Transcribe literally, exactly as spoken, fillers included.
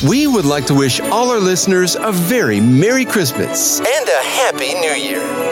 We would like to wish all our listeners a very Merry Christmas and a Happy New Year.